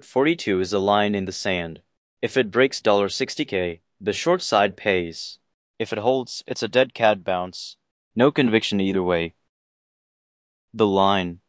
$42 is a line in the sand. If it breaks $60K, the short side pays. If it holds, it's a dead cat bounce. No conviction either way. The line.